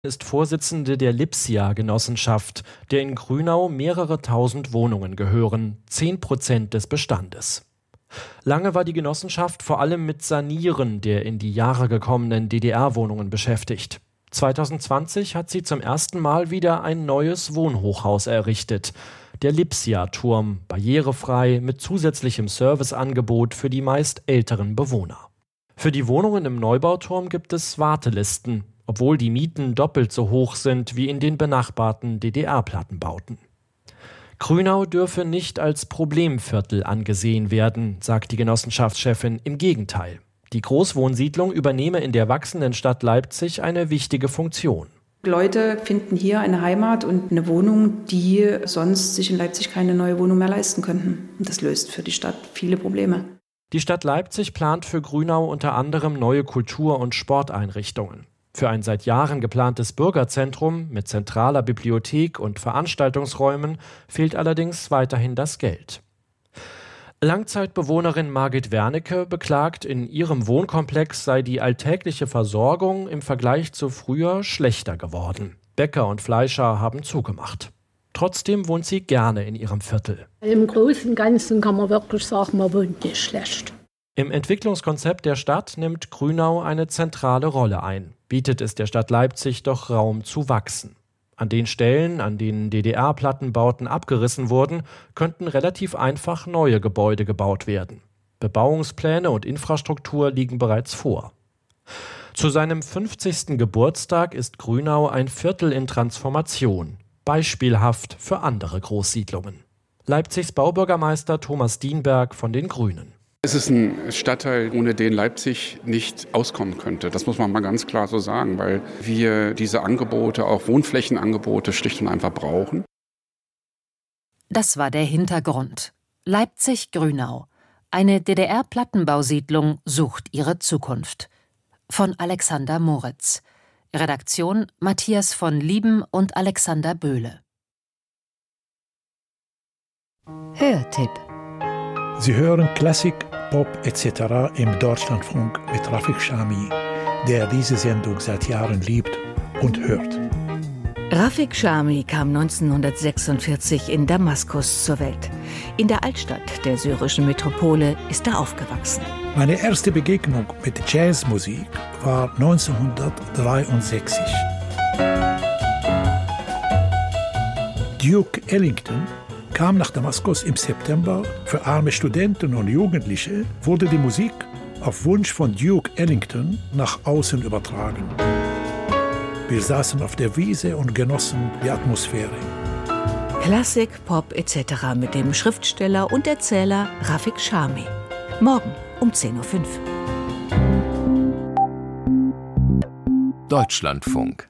Ist Vorsitzende der Lipsia-Genossenschaft, der in Grünau mehrere tausend Wohnungen gehören, 10% des Bestandes. Lange war die Genossenschaft vor allem mit Sanieren der in die Jahre gekommenen DDR-Wohnungen beschäftigt. 2020 hat sie zum ersten Mal wieder ein neues Wohnhochhaus errichtet. Der Lipsia-Turm, barrierefrei mit zusätzlichem Serviceangebot für die meist älteren Bewohner. Für die Wohnungen im Neubauturm gibt es Wartelisten, obwohl die Mieten doppelt so hoch sind wie in den benachbarten DDR-Plattenbauten. Grünau dürfe nicht als Problemviertel angesehen werden, sagt die Genossenschaftschefin. Im Gegenteil. Die Großwohnsiedlung übernehme in der wachsenden Stadt Leipzig eine wichtige Funktion. Leute finden hier eine Heimat und eine Wohnung, die sonst sich in Leipzig keine neue Wohnung mehr leisten könnten. Und das löst für die Stadt viele Probleme. Die Stadt Leipzig plant für Grünau unter anderem neue Kultur- und Sporteinrichtungen. Für ein seit Jahren geplantes Bürgerzentrum mit zentraler Bibliothek und Veranstaltungsräumen fehlt allerdings weiterhin das Geld. Langzeitbewohnerin Margit Wernicke beklagt, in ihrem Wohnkomplex sei die alltägliche Versorgung im Vergleich zu früher schlechter geworden. Bäcker und Fleischer haben zugemacht. Trotzdem wohnt sie gerne in ihrem Viertel. Im Großen und Ganzen kann man wirklich sagen, man wohnt nicht schlecht. Im Entwicklungskonzept der Stadt nimmt Grünau eine zentrale Rolle ein, bietet es der Stadt Leipzig doch Raum zu wachsen. An den Stellen, an denen DDR-Plattenbauten abgerissen wurden, könnten relativ einfach neue Gebäude gebaut werden. Bebauungspläne und Infrastruktur liegen bereits vor. Zu seinem 50. Geburtstag ist Grünau ein Viertel in Transformation, beispielhaft für andere Großsiedlungen. Leipzigs Baubürgermeister Thomas Dienberg von den Grünen. Es ist ein Stadtteil, ohne den Leipzig nicht auskommen könnte. Das muss man mal ganz klar so sagen, weil wir diese Angebote, auch Wohnflächenangebote, schlicht und einfach brauchen. Das war der Hintergrund. Leipzig-Grünau. Eine DDR-Plattenbausiedlung sucht ihre Zukunft. Von Alexander Moritz. Redaktion Matthias von Lieben und Alexander Böhle. Hörtipp. Sie hören Klassik, Pop etc. im Deutschlandfunk mit Rafik Shami, der diese Sendung seit Jahren liebt und hört. Rafik Shami kam 1946 in Damaskus zur Welt. In der Altstadt der syrischen Metropole ist er aufgewachsen. Meine erste Begegnung mit Jazzmusik war 1963. Duke Ellington kam nach Damaskus im September. Für arme Studenten und Jugendliche wurde die Musik auf Wunsch von Duke Ellington nach außen übertragen. Wir saßen auf der Wiese und genossen die Atmosphäre. Klassik, Pop etc. mit dem Schriftsteller und Erzähler Rafik Shami. Morgen um 10.05 Uhr. Deutschlandfunk.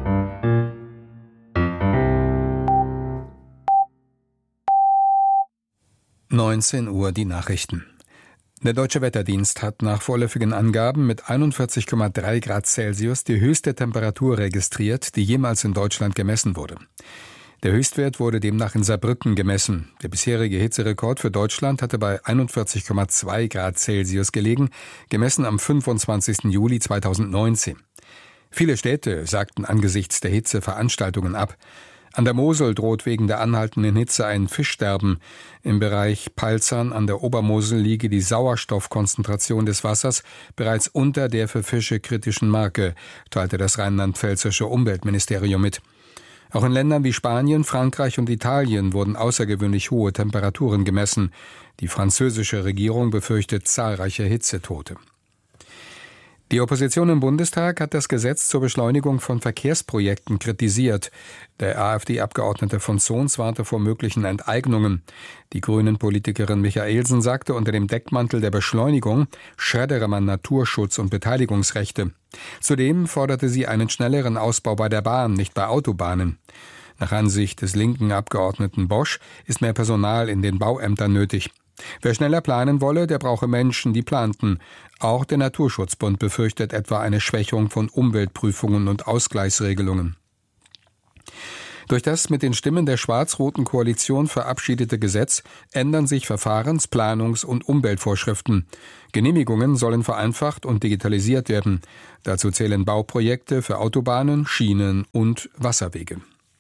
Uhr die Nachrichten. Der Deutsche Wetterdienst hat nach vorläufigen Angaben mit 41,3 Grad Celsius die höchste Temperatur registriert, die jemals in Deutschland gemessen wurde. Der Höchstwert wurde demnach in Saarbrücken gemessen. Der bisherige Hitzerekord für Deutschland hatte bei 41,2 Grad Celsius gelegen, gemessen am 25. Juli 2019. Viele Städte sagten angesichts der Hitze Veranstaltungen ab. An der Mosel droht wegen der anhaltenden Hitze ein Fischsterben. Im Bereich Palzern an der Obermosel liege die Sauerstoffkonzentration des Wassers bereits unter der für Fische kritischen Marke, teilte das rheinland-pfälzische Umweltministerium mit. Auch in Ländern wie Spanien, Frankreich und Italien wurden außergewöhnlich hohe Temperaturen gemessen. Die französische Regierung befürchtet zahlreiche Hitzetote. Die Opposition im Bundestag hat das Gesetz zur Beschleunigung von Verkehrsprojekten kritisiert. Der AfD-Abgeordnete von Zons warnte vor möglichen Enteignungen. Die Grünen-Politikerin Michaelsen sagte, unter dem Deckmantel der Beschleunigung schreddere man Naturschutz und Beteiligungsrechte. Zudem forderte sie einen schnelleren Ausbau bei der Bahn, nicht bei Autobahnen. Nach Ansicht des linken Abgeordneten Bosch ist mehr Personal in den Bauämtern nötig. Wer schneller planen wolle, der brauche Menschen, die planten. Auch der Naturschutzbund befürchtet etwa eine Schwächung von Umweltprüfungen und Ausgleichsregelungen. Durch das mit den Stimmen der schwarz-roten Koalition verabschiedete Gesetz ändern sich Verfahrens-, Planungs- und Umweltvorschriften. Genehmigungen sollen vereinfacht und digitalisiert werden. Dazu zählen Bauprojekte für Autobahnen, Schienen und Wasserwege.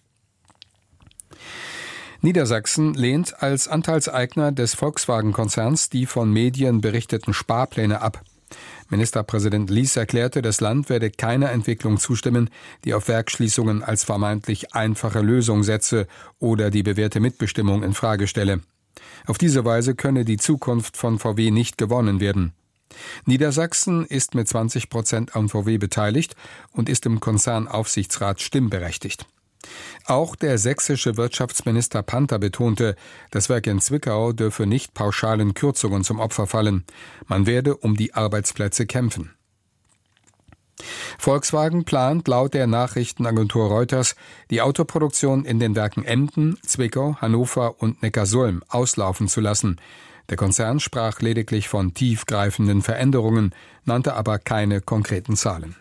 Niedersachsen lehnt als Anteilseigner des Volkswagen-Konzerns die von Medien berichteten Sparpläne ab. Ministerpräsident Lies erklärte, das Land werde keiner Entwicklung zustimmen, die auf Werksschließungen als vermeintlich einfache Lösung setze oder die bewährte Mitbestimmung in Frage stelle. Auf diese Weise könne die Zukunft von VW nicht gewonnen werden. Niedersachsen ist mit 20% an VW beteiligt und ist im Konzernaufsichtsrat stimmberechtigt. Auch der sächsische Wirtschaftsminister Panther betonte, das Werk in Zwickau dürfe nicht pauschalen Kürzungen zum Opfer fallen. Man werde um die Arbeitsplätze kämpfen. Volkswagen plant laut der Nachrichtenagentur Reuters, die Autoproduktion in den Werken Emden, Zwickau, Hannover und Neckarsulm auslaufen zu lassen. Der Konzern sprach lediglich von tiefgreifenden Veränderungen, nannte aber keine konkreten Zahlen.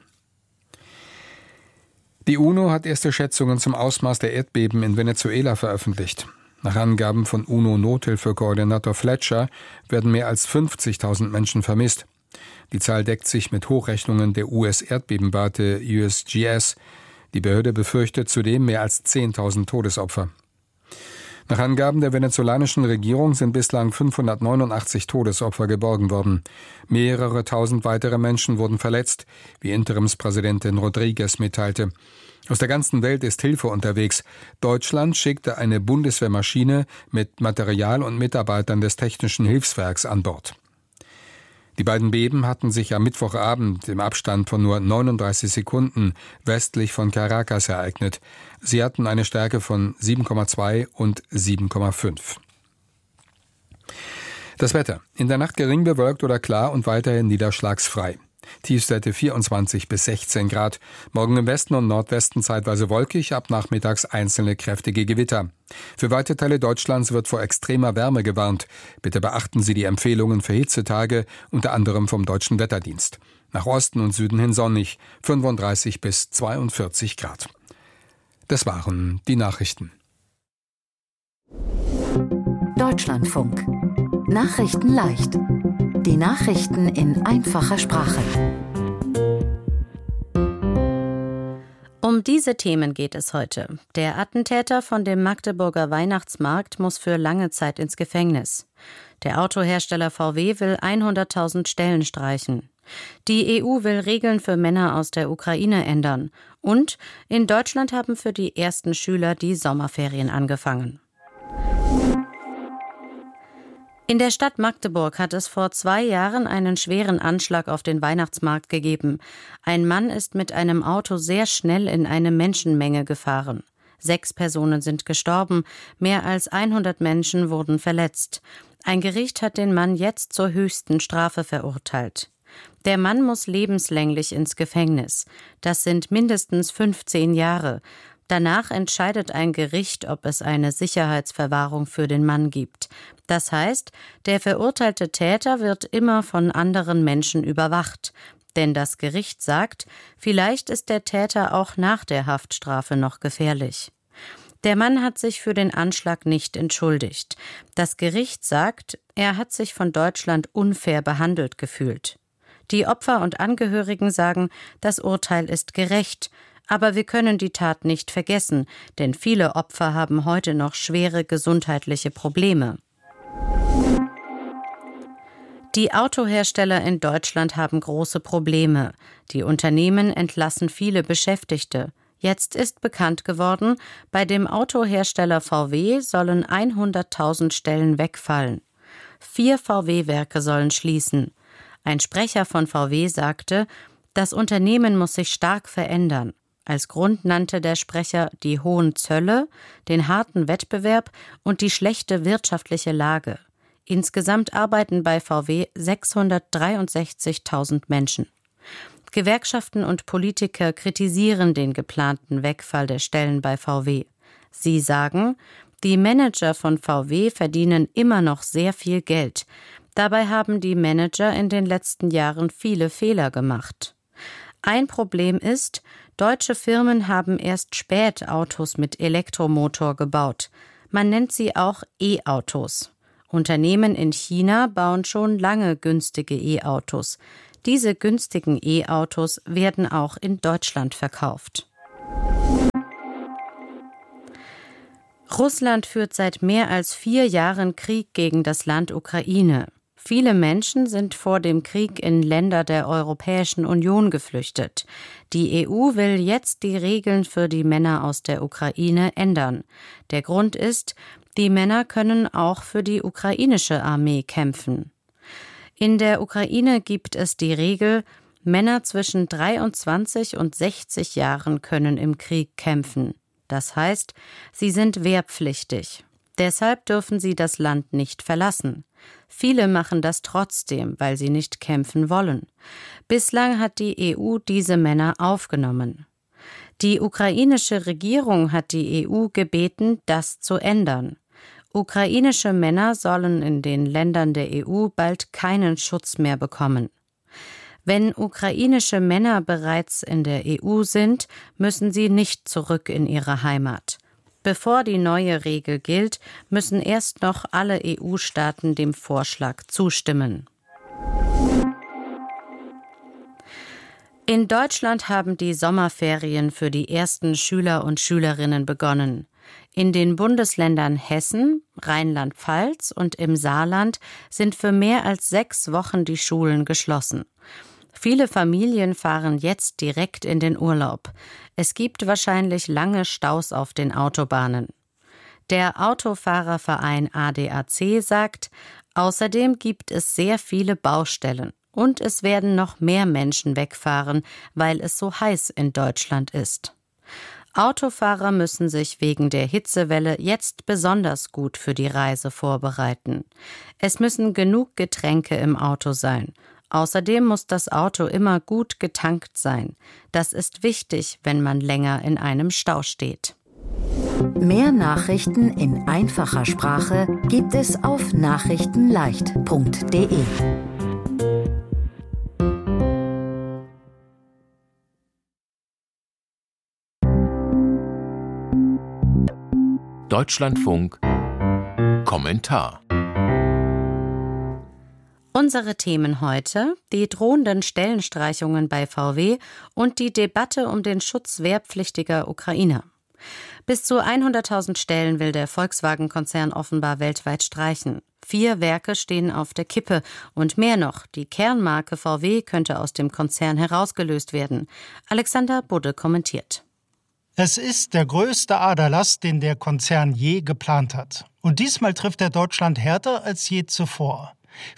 Die UNO hat erste Schätzungen zum Ausmaß der Erdbeben in Venezuela veröffentlicht. Nach Angaben von UNO-Nothilfekoordinator Fletcher werden mehr als 50.000 Menschen vermisst. Die Zahl deckt sich mit Hochrechnungen der US-Erdbebenwarte USGS. Die Behörde befürchtet zudem mehr als 10.000 Todesopfer. Nach Angaben der venezolanischen Regierung sind bislang 589 Todesopfer geborgen worden. Mehrere tausend weitere Menschen wurden verletzt, wie Interimspräsidentin Rodriguez mitteilte. Aus der ganzen Welt ist Hilfe unterwegs. Deutschland schickte eine Bundeswehrmaschine mit Material und Mitarbeitern des Technischen Hilfswerks an Bord. Die beiden Beben hatten sich am Mittwochabend im Abstand von nur 39 Sekunden westlich von Caracas ereignet. Sie hatten eine Stärke von 7,2 und 7,5. Das Wetter. In der Nacht gering bewölkt oder klar und weiterhin niederschlagsfrei. Tiefstwerte 24 bis 16 Grad. Morgen im Westen und Nordwesten zeitweise wolkig, ab nachmittags einzelne kräftige Gewitter. Für weite Teile Deutschlands wird vor extremer Wärme gewarnt. Bitte beachten Sie die Empfehlungen für Hitzetage, unter anderem vom Deutschen Wetterdienst. Nach Osten und Süden hin sonnig, 35 bis 42 Grad. Das waren die Nachrichten. Deutschlandfunk. Nachrichten leicht. Die Nachrichten in einfacher Sprache. Um diese Themen geht es heute. Der Attentäter von dem Magdeburger Weihnachtsmarkt muss für lange Zeit ins Gefängnis. Der Autohersteller VW will 100.000 Stellen streichen. Die EU will Regeln für Männer aus der Ukraine ändern. Und in Deutschland haben für die ersten Schüler die Sommerferien angefangen. In der Stadt Magdeburg hat es vor 2 Jahren einen schweren Anschlag auf den Weihnachtsmarkt gegeben. Ein Mann ist mit einem Auto sehr schnell in eine Menschenmenge gefahren. 6 Personen sind gestorben, mehr als 100 Menschen wurden verletzt. Ein Gericht hat den Mann jetzt zur höchsten Strafe verurteilt. Der Mann muss lebenslänglich ins Gefängnis. Das sind mindestens 15 Jahre. Danach entscheidet ein Gericht, ob es eine Sicherheitsverwahrung für den Mann gibt. Das heißt, der verurteilte Täter wird immer von anderen Menschen überwacht. Denn das Gericht sagt, vielleicht ist der Täter auch nach der Haftstrafe noch gefährlich. Der Mann hat sich für den Anschlag nicht entschuldigt. Das Gericht sagt, er hat sich von Deutschland unfair behandelt gefühlt. Die Opfer und Angehörigen sagen, das Urteil ist gerecht. Aber wir können die Tat nicht vergessen, denn viele Opfer haben heute noch schwere gesundheitliche Probleme. Die Autohersteller in Deutschland haben große Probleme. Die Unternehmen entlassen viele Beschäftigte. Jetzt ist bekannt geworden, bei dem Autohersteller VW sollen 100.000 Stellen wegfallen. 4 VW-Werke sollen schließen. Ein Sprecher von VW sagte, das Unternehmen muss sich stark verändern. Als Grund nannte der Sprecher die hohen Zölle, den harten Wettbewerb und die schlechte wirtschaftliche Lage. Insgesamt arbeiten bei VW 663.000 Menschen. Gewerkschaften und Politiker kritisieren den geplanten Wegfall der Stellen bei VW. Sie sagen, die Manager von VW verdienen immer noch sehr viel Geld. Dabei haben die Manager in den letzten Jahren viele Fehler gemacht. Ein Problem ist, Deutsche Firmen haben erst spät Autos mit Elektromotor gebaut. Man nennt sie auch E-Autos. Unternehmen in China bauen schon lange günstige E-Autos. Diese günstigen E-Autos werden auch in Deutschland verkauft. Russland führt seit mehr als 4 Jahren Krieg gegen das Land Ukraine. Viele Menschen sind vor dem Krieg in Länder der Europäischen Union geflüchtet. Die EU will jetzt die Regeln für die Männer aus der Ukraine ändern. Der Grund ist, die Männer können auch für die ukrainische Armee kämpfen. In der Ukraine gibt es die Regel, Männer zwischen 23 und 60 Jahren können im Krieg kämpfen. Das heißt, sie sind wehrpflichtig. Deshalb dürfen sie das Land nicht verlassen. Viele machen das trotzdem, weil sie nicht kämpfen wollen. Bislang hat die EU diese Männer aufgenommen. Die ukrainische Regierung hat die EU gebeten, das zu ändern. Ukrainische Männer sollen in den Ländern der EU bald keinen Schutz mehr bekommen. Wenn ukrainische Männer bereits in der EU sind, müssen sie nicht zurück in ihre Heimat. Bevor die neue Regel gilt, müssen erst noch alle EU-Staaten dem Vorschlag zustimmen. In Deutschland haben die Sommerferien für die ersten Schüler und Schülerinnen begonnen. In den Bundesländern Hessen, Rheinland-Pfalz und im Saarland sind für mehr als 6 Wochen die Schulen geschlossen. Viele Familien fahren jetzt direkt in den Urlaub. Es gibt wahrscheinlich lange Staus auf den Autobahnen. Der Autofahrerverein ADAC sagt, außerdem gibt es sehr viele Baustellen und es werden noch mehr Menschen wegfahren, weil es so heiß in Deutschland ist. Autofahrer müssen sich wegen der Hitzewelle jetzt besonders gut für die Reise vorbereiten. Es müssen genug Getränke im Auto sein. Außerdem muss das Auto immer gut getankt sein. Das ist wichtig, wenn man länger in einem Stau steht. Mehr Nachrichten in einfacher Sprache gibt es auf nachrichtenleicht.de. Deutschlandfunk Kommentar. Unsere Themen heute: die drohenden Stellenstreichungen bei VW und die Debatte um den Schutz wehrpflichtiger Ukrainer. Bis zu 100.000 Stellen will der Volkswagen-Konzern offenbar weltweit streichen. 4 Werke stehen auf der Kippe und mehr noch, die Kernmarke VW könnte aus dem Konzern herausgelöst werden. Alexander Budde kommentiert. Es ist der größte Aderlass, den der Konzern je geplant hat. Und diesmal trifft er Deutschland härter als je zuvor.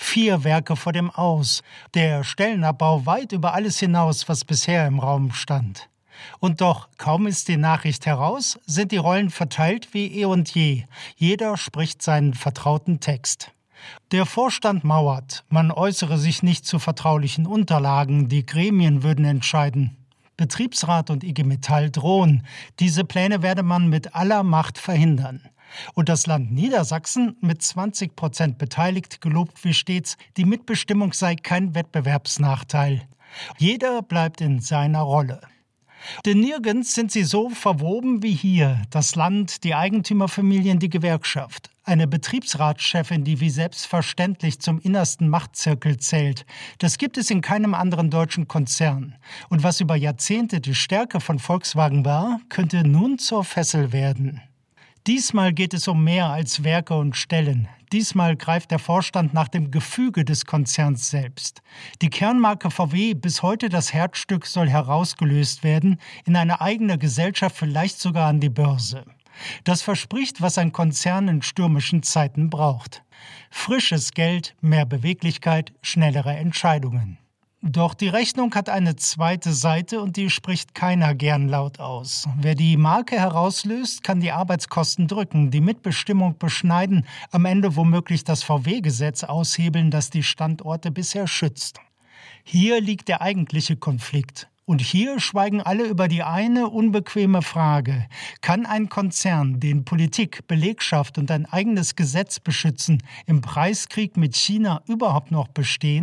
4 Werke vor dem Aus, der Stellenabbau weit über alles hinaus, was bisher im Raum stand. Und doch, kaum ist die Nachricht heraus, sind die Rollen verteilt wie eh und je. Jeder spricht seinen vertrauten Text. Der Vorstand mauert, man äußere sich nicht zu vertraulichen Unterlagen, die Gremien würden entscheiden. Betriebsrat und IG Metall drohen, diese Pläne werde man mit aller Macht verhindern. Und das Land Niedersachsen, mit 20% beteiligt, gelobt wie stets, die Mitbestimmung sei kein Wettbewerbsnachteil. Jeder bleibt in seiner Rolle. Denn nirgends sind sie so verwoben wie hier, das Land, die Eigentümerfamilien, die Gewerkschaft. Eine Betriebsratschefin, die wie selbstverständlich zum innersten Machtzirkel zählt. Das gibt es in keinem anderen deutschen Konzern. Und was über Jahrzehnte die Stärke von Volkswagen war, könnte nun zur Fessel werden. Diesmal geht es um mehr als Werke und Stellen. Diesmal greift der Vorstand nach dem Gefüge des Konzerns selbst. Die Kernmarke VW, bis heute das Herzstück, soll herausgelöst werden, in eine eigene Gesellschaft, vielleicht sogar an die Börse. Das verspricht, was ein Konzern in stürmischen Zeiten braucht. Frisches Geld, mehr Beweglichkeit, schnellere Entscheidungen. Doch die Rechnung hat eine zweite Seite und die spricht keiner gern laut aus. Wer die Marke herauslöst, kann die Arbeitskosten drücken, die Mitbestimmung beschneiden, am Ende womöglich das VW-Gesetz aushebeln, das die Standorte bisher schützt. Hier liegt der eigentliche Konflikt. Und hier schweigen alle über die eine unbequeme Frage: Kann ein Konzern, den Politik, Belegschaft und ein eigenes Gesetz beschützen, im Preiskrieg mit China überhaupt noch bestehen?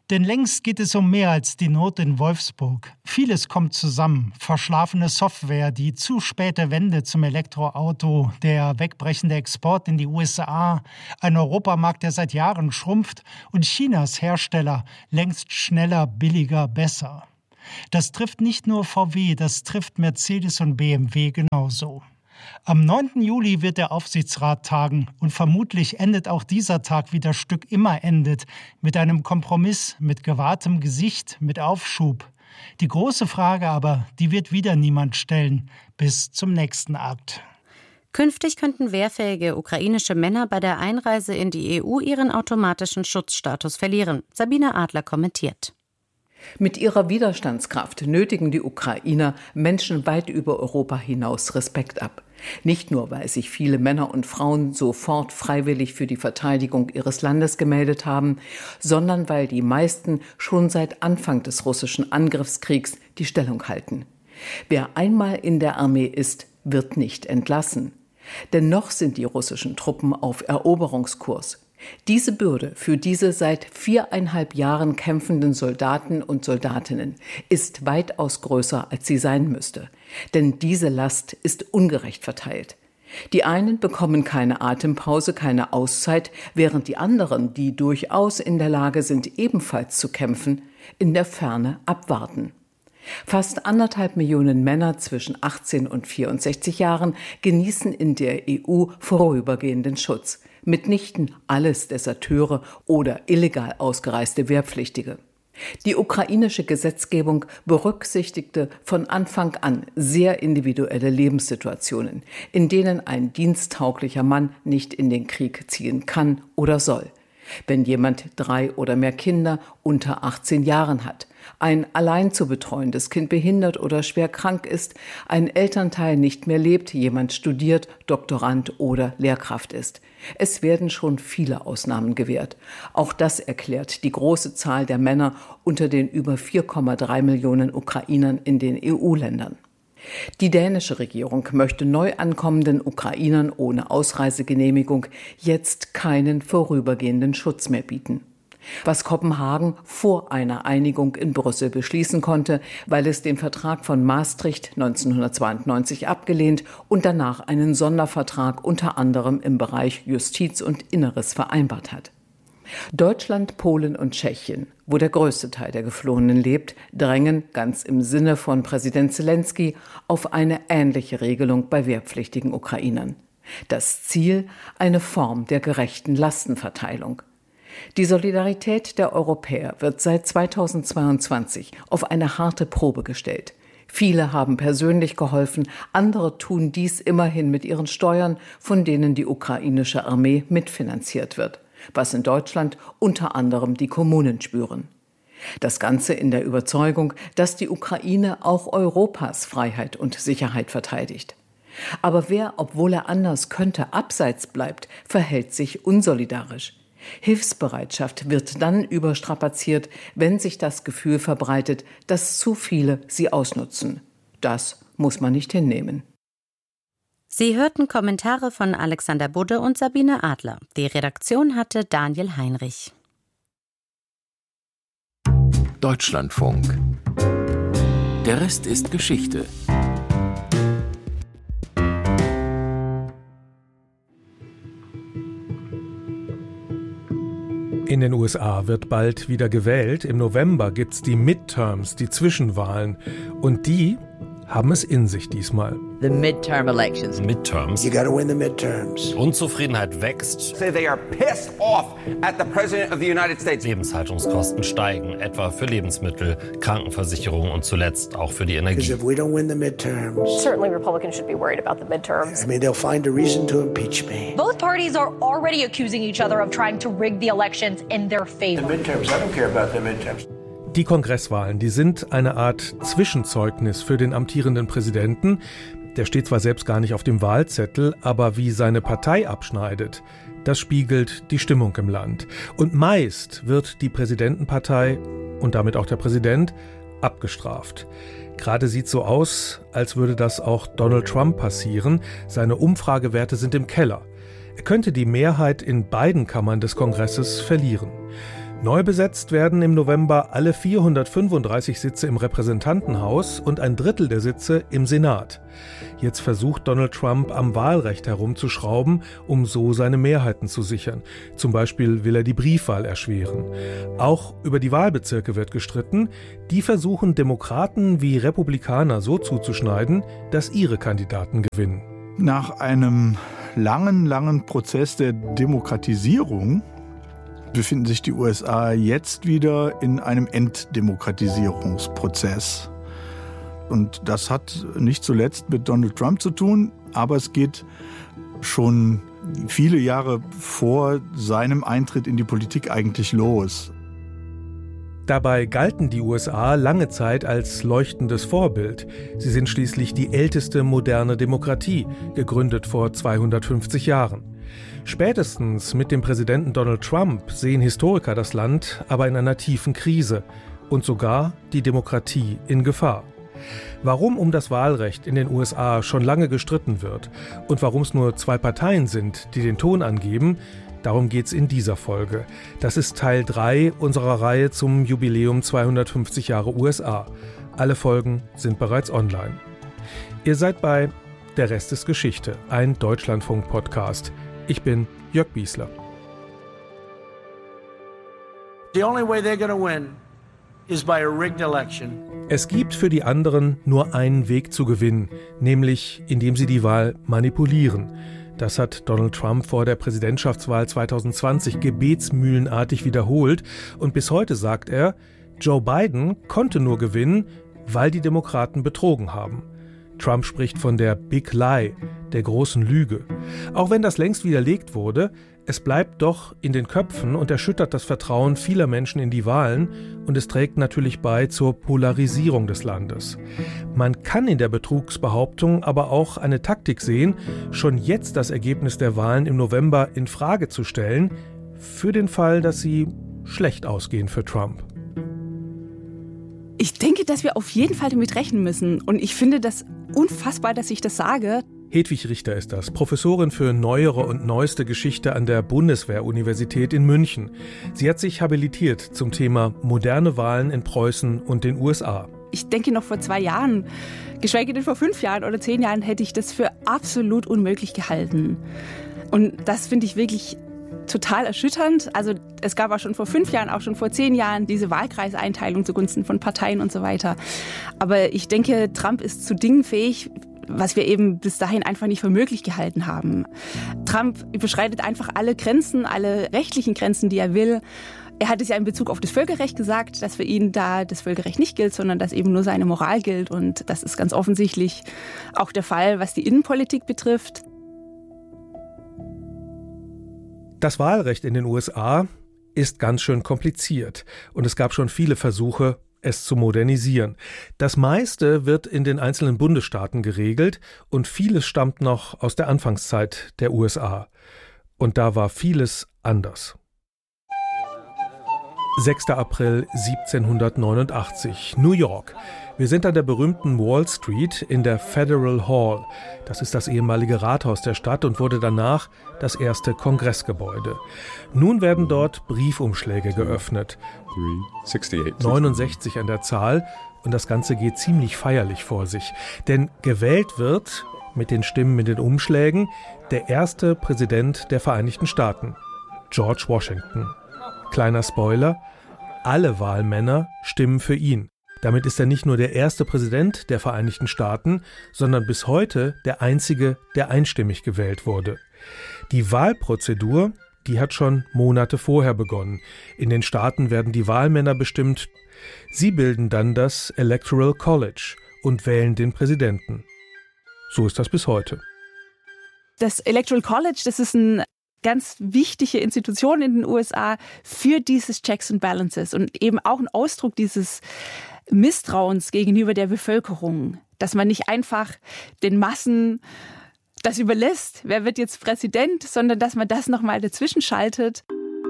Denn längst geht es um mehr als die Not in Wolfsburg. Vieles kommt zusammen. Verschlafene Software, die zu späte Wende zum Elektroauto, der wegbrechende Export in die USA, ein Europamarkt, der seit Jahren schrumpft und Chinas Hersteller längst schneller, billiger, besser. Das trifft nicht nur VW, das trifft Mercedes und BMW genauso. Am 9. Juli wird der Aufsichtsrat tagen und vermutlich endet auch dieser Tag, wie das Stück immer endet, mit einem Kompromiss, mit gewahrtem Gesicht, mit Aufschub. Die große Frage aber, die wird wieder niemand stellen, bis zum nächsten Akt. Künftig könnten wehrfähige ukrainische Männer bei der Einreise in die EU ihren automatischen Schutzstatus verlieren. Sabine Adler kommentiert. Mit ihrer Widerstandskraft nötigen die Ukrainer Menschen weit über Europa hinaus Respekt ab. Nicht nur, weil sich viele Männer und Frauen sofort freiwillig für die Verteidigung ihres Landes gemeldet haben, sondern weil die meisten schon seit Anfang des russischen Angriffskriegs die Stellung halten. Wer einmal in der Armee ist, wird nicht entlassen. Denn noch sind die russischen Truppen auf Eroberungskurs. Diese Bürde für diese seit 4,5 Jahren kämpfenden Soldaten und Soldatinnen ist weitaus größer, als sie sein müsste. Denn diese Last ist ungerecht verteilt. Die einen bekommen keine Atempause, keine Auszeit, während die anderen, die durchaus in der Lage sind, ebenfalls zu kämpfen, in der Ferne abwarten. Fast 1,5 Millionen Männer zwischen 18 und 64 Jahren genießen in der EU vorübergehenden Schutz. Mitnichten alles Deserteure oder illegal ausgereiste Wehrpflichtige. Die ukrainische Gesetzgebung berücksichtigte von Anfang an sehr individuelle Lebenssituationen, in denen ein diensttauglicher Mann nicht in den Krieg ziehen kann oder soll. Wenn jemand 3 oder mehr Kinder unter 18 Jahren hat, ein allein zu betreuendes Kind behindert oder schwer krank ist, ein Elternteil nicht mehr lebt, jemand studiert, Doktorand oder Lehrkraft ist. Es werden schon viele Ausnahmen gewährt. Auch das erklärt die große Zahl der Männer unter den über 4,3 Millionen Ukrainern in den EU-Ländern. Die dänische Regierung möchte neu ankommenden Ukrainern ohne Ausreisegenehmigung jetzt keinen vorübergehenden Schutz mehr bieten. Was Kopenhagen vor einer Einigung in Brüssel beschließen konnte, weil es den Vertrag von Maastricht 1992 abgelehnt und danach einen Sondervertrag unter anderem im Bereich Justiz und Inneres vereinbart hat. Deutschland, Polen und Tschechien, wo der größte Teil der Geflohenen lebt, drängen, ganz im Sinne von Präsident Zelensky, auf eine ähnliche Regelung bei wehrpflichtigen Ukrainern. Das Ziel: eine Form der gerechten Lastenverteilung. Die Solidarität der Europäer wird seit 2022 auf eine harte Probe gestellt. Viele haben persönlich geholfen, andere tun dies immerhin mit ihren Steuern, von denen die ukrainische Armee mitfinanziert wird, was in Deutschland unter anderem die Kommunen spüren. Das Ganze in der Überzeugung, dass die Ukraine auch Europas Freiheit und Sicherheit verteidigt. Aber wer, obwohl er anders könnte, abseits bleibt, verhält sich unsolidarisch. Hilfsbereitschaft wird dann überstrapaziert, wenn sich das Gefühl verbreitet, dass zu viele sie ausnutzen. Das muss man nicht hinnehmen. Sie hörten Kommentare von Alexander Budde und Sabine Adler. Die Redaktion hatte Daniel Heinrich. Deutschlandfunk. Der Rest ist Geschichte. In den USA wird bald wieder gewählt. Im November gibt's die Midterms, die Zwischenwahlen. Und die haben es in sich diesmal. The midterm elections. Midterms. You gotta win the midterms. Unzufriedenheit wächst. Say they are pissed off at the President of the United States. Lebenshaltungskosten steigen, etwa für Lebensmittel, Krankenversicherung und zuletzt auch für die Energie. Because if we don't win the midterms, certainly Republicans should be worried about the midterms. I mean, they'll find a reason to impeach me. Both parties are already accusing each other of trying to rig the elections in their favor. The midterms, I don't care about the midterms. Die Kongresswahlen, die sind eine Art Zwischenzeugnis für den amtierenden Präsidenten. Der steht zwar selbst gar nicht auf dem Wahlzettel, aber wie seine Partei abschneidet, das spiegelt die Stimmung im Land. Und meist wird die Präsidentenpartei und damit auch der Präsident abgestraft. Gerade sieht so aus, als würde das auch Donald Trump passieren. Seine Umfragewerte sind im Keller. Er könnte die Mehrheit in beiden Kammern des Kongresses verlieren. Neu besetzt werden im November alle 435 Sitze im Repräsentantenhaus und ein Drittel der Sitze im Senat. Jetzt versucht Donald Trump am Wahlrecht herumzuschrauben, um so seine Mehrheiten zu sichern. Zum Beispiel will er die Briefwahl erschweren. Auch über die Wahlbezirke wird gestritten. Die versuchen Demokraten wie Republikaner so zuzuschneiden, dass ihre Kandidaten gewinnen. Nach einem langen Prozess der Demokratisierung befinden sich die USA jetzt wieder in einem Entdemokratisierungsprozess. Und das hat nicht zuletzt mit Donald Trump zu tun, aber es geht schon viele Jahre vor seinem Eintritt in die Politik eigentlich los. Dabei galten die USA lange Zeit als leuchtendes Vorbild. Sie sind schließlich die älteste moderne Demokratie, gegründet vor 250 Jahren. Spätestens mit dem Präsidenten Donald Trump sehen Historiker das Land aber in einer tiefen Krise und sogar die Demokratie in Gefahr. Warum um das Wahlrecht in den USA schon lange gestritten wird und warum es nur 2 Parteien sind, die den Ton angeben, darum geht's in dieser Folge. Das ist Teil 3 unserer Reihe zum Jubiläum 250 Jahre USA. Alle Folgen sind bereits online. Ihr seid bei Der Rest ist Geschichte, ein Deutschlandfunk-Podcast. Ich bin Jörg Biesler. The only way they're going to win is by a rigged election. Es gibt für die anderen nur einen Weg zu gewinnen, nämlich indem sie die Wahl manipulieren. Das hat Donald Trump vor der Präsidentschaftswahl 2020 gebetsmühlenartig wiederholt. Und bis heute sagt er, Joe Biden konnte nur gewinnen, weil die Demokraten betrogen haben. Trump spricht von der Big Lie, der großen Lüge. Auch wenn das längst widerlegt wurde, es bleibt doch in den Köpfen und erschüttert das Vertrauen vieler Menschen in die Wahlen und es trägt natürlich bei zur Polarisierung des Landes. Man kann in der Betrugsbehauptung aber auch eine Taktik sehen, schon jetzt das Ergebnis der Wahlen im November in Frage zu stellen, für den Fall, dass sie schlecht ausgehen für Trump. Ich denke, dass wir auf jeden Fall damit rechnen müssen. Und ich finde das unfassbar, dass ich das sage. Hedwig Richter ist das, Professorin für neuere und neueste Geschichte an der Bundeswehr-Universität in München. Sie hat sich habilitiert zum Thema moderne Wahlen in Preußen und den USA. Ich denke, noch vor 2 Jahren, geschweige denn vor 5 Jahren oder 10 Jahren, hätte ich das für absolut unmöglich gehalten. Und das finde ich wirklich total erschütternd. Also es gab auch schon vor 5 Jahren, auch schon vor 10 Jahren diese Wahlkreiseinteilung zugunsten von Parteien und so weiter. Aber ich denke, Trump ist zu Dingen fähig, was wir eben bis dahin einfach nicht für möglich gehalten haben. Trump überschreitet einfach alle Grenzen, alle rechtlichen Grenzen, die er will. Er hat es ja in Bezug auf das Völkerrecht gesagt, dass für ihn da das Völkerrecht nicht gilt, sondern dass eben nur seine Moral gilt. Und das ist ganz offensichtlich auch der Fall, was die Innenpolitik betrifft. Das Wahlrecht in den USA ist ganz schön kompliziert und es gab schon viele Versuche, es zu modernisieren. Das meiste wird in den einzelnen Bundesstaaten geregelt und vieles stammt noch aus der Anfangszeit der USA. Und da war vieles anders. 6. April 1789, New York. Wir sind an der berühmten Wall Street in der Federal Hall. Das ist das ehemalige Rathaus der Stadt und wurde danach das erste Kongressgebäude. Nun werden dort Briefumschläge geöffnet. 69 an der Zahl und das Ganze geht ziemlich feierlich vor sich. Denn gewählt wird, mit den Stimmen in den Umschlägen, der erste Präsident der Vereinigten Staaten, George Washington. Kleiner Spoiler, alle Wahlmänner stimmen für ihn. Damit ist er nicht nur der erste Präsident der Vereinigten Staaten, sondern bis heute der einzige, der einstimmig gewählt wurde. Die Wahlprozedur, die hat schon Monate vorher begonnen. In den Staaten werden die Wahlmänner bestimmt. Sie bilden dann das Electoral College und wählen den Präsidenten. So ist das bis heute. Das Electoral College, das ist eine ganz wichtige Institution in den USA für dieses Checks and Balances und eben auch ein Ausdruck dieses Misstrauens gegenüber der Bevölkerung, dass man nicht einfach den Massen das überlässt, wer wird jetzt Präsident, sondern dass man das nochmal dazwischen schaltet.